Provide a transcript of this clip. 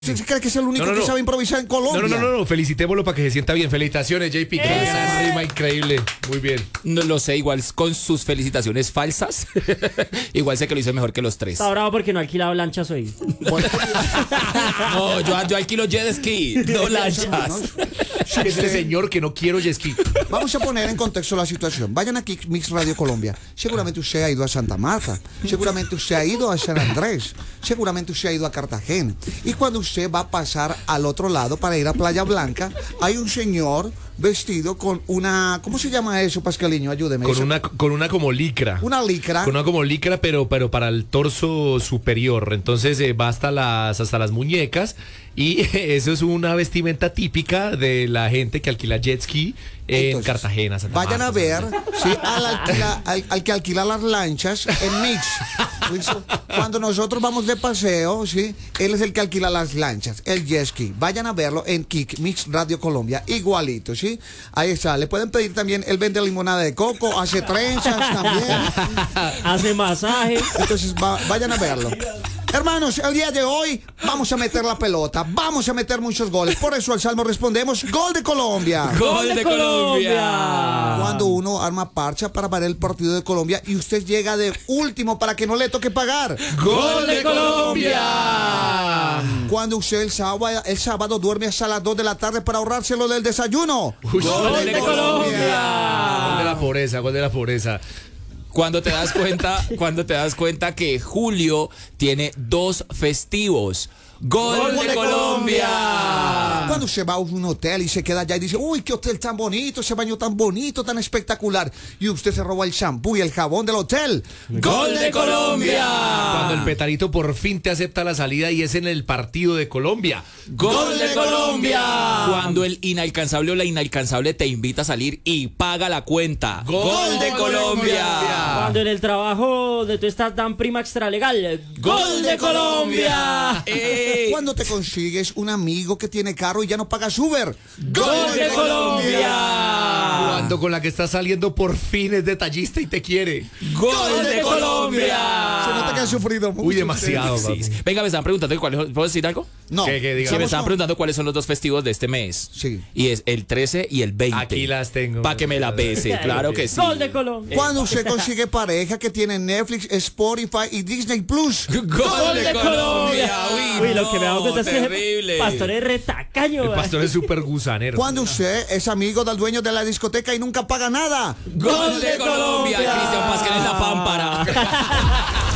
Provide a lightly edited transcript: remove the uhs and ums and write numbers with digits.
¿Usted cree que es el único que sabe improvisar en Colombia? No, felicitémoslo para que se sienta bien. Felicitaciones, JP. Qué gran rima, increíble. Muy bien. No lo sé, igual con sus felicitaciones falsas. Igual sé que lo hizo mejor que los tres. Está bravo porque no ha alquilado lanchas hoy. Bueno, No, yo alquilo jet ski, no lanchas. Es el señor que no quiero jet ski. vamos a poner en contexto la situación. Vayan aquí, Mix Radio Colombia. Seguramente usted ha ido a Santa Marta. Seguramente usted ha ido a San Andrés. Seguramente usted ha ido a Cartagena. Y cuando usted va a pasar al otro lado para ir a Playa Blanca, hay un señor vestido con una... ¿Cómo se llama eso, Pascaliño? Ayúdeme. Con una como licra. Una licra. Con una como licra, pero para el torso superior. Entonces va hasta las muñecas. Y eso es una vestimenta típica de la gente que alquila jet ski en Entonces, Cartagena. Santa vayan Marta, a ver al que alquila las lanchas en Mix. Cuando nosotros vamos de paseo, ¿sí? Él es el que alquila las lanchas, el jet ski. Vayan a verlo en Kik, Mix Radio Colombia, igualito, ¿sí? Ahí está. Le pueden pedir también, él vende limonada de coco, hace trenzas también. Hace masaje. Entonces vayan a verlo. Hermanos, el día de hoy vamos a meter la pelota, vamos a meter muchos goles. Por eso al Salmo respondemos, ¡Gol de Colombia! ¡Gol de Colombia! Cuando uno arma parcha para ver el partido de Colombia y usted llega de último para que no le toque pagar. ¡Gol de Colombia! Cuando usted el sábado duerme hasta las 2 de la tarde para ahorrárselo del desayuno. ¡Gol de Colombia! Gol de la pobreza, gol de la pobreza. Cuando te das cuenta que julio tiene 2 festivos. ¡Gol de Colombia! Cuando se va a un hotel y se queda allá y dice, uy, qué hotel tan bonito, ese baño tan bonito, tan espectacular. Y usted se roba el shampoo y el jabón del hotel. ¡Gol de Colombia! Cuando el petarito por fin te acepta la salida y es en el partido de Colombia. ¡Gol de Colombia! Cuando el inalcanzable o la inalcanzable te invita a salir y paga la cuenta. ¡Gol de Colombia! Cuando en el trabajo de tú estás tan prima extra legal. ¡Gol de Colombia! Cuando te consigues un amigo que tiene carro y ya no pagas Uber. ¡Gol de Colombia! Cuando con la que estás saliendo por fin es detallista y te quiere. ¡Gol de Colombia! Se nota que has sufrido mucho. Uy, demasiado. Sí. papi. Venga, me estaban preguntando cuáles. ¿Puedo decir algo? No. ¿Qué, diga? Sí, me Vamos estaban con- preguntando cuáles son los 2 festivos de este mes. Sí. Y es el 13 y el 20. Aquí las tengo. Para que me la bese, claro que sí. Gol de Colombia. Cuando usted consigue pareja que tiene Netflix, Spotify y Disney Plus. ¡Gol de Colombia! Uy, lo que me hago cuenta es que terrible. Pastor es retacaño. El pastor es súper gusanero. Cuando usted es amigo del dueño de la discoteca y nunca paga nada. ¡Gol de Colombia! Cristian Pascal en la pámpara.